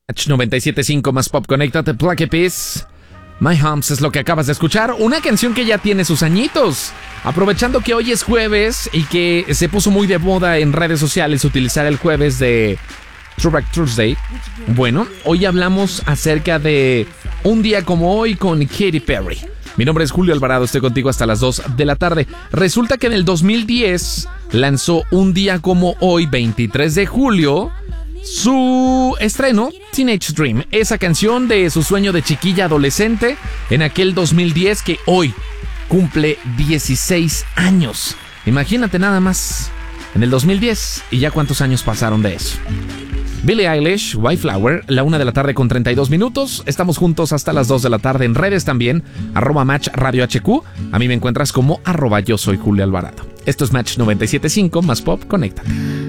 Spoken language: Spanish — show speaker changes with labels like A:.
A: 97.5 más pop, conéctate, Black Eyed Peas. My Humps es lo que acabas de escuchar, una canción que ya tiene sus añitos. Aprovechando que hoy es jueves y que se puso muy de moda en redes sociales utilizar el jueves de Throwback Thursday. Bueno, hoy hablamos acerca de un día como hoy con Katy Perry. Mi nombre es Julio Alvarado, estoy contigo hasta las 2 de la tarde. Resulta que en el 2010 lanzó un día como hoy, 23 de julio, su estreno, Teenage Dream, esa canción de su sueño de chiquilla adolescente en aquel 2010 que hoy cumple 16 años. Imagínate nada más, en el 2010 y ya cuántos años pasaron de eso. Billie Eilish, White Flower, la 1 de la tarde con 32 minutos. Estamos juntos hasta las 2 de la tarde en redes también, @Match Radio HQ. A mí me encuentras como @Yo Soy Julio Alvarado. Esto es Match 97.5 más pop, conéctate.